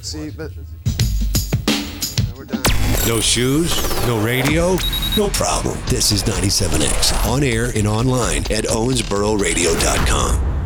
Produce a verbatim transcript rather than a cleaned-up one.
See, but no, we're done. No shoes? No radio? No problem. This is ninety-seven X, on air and online at owensboro radio dot com.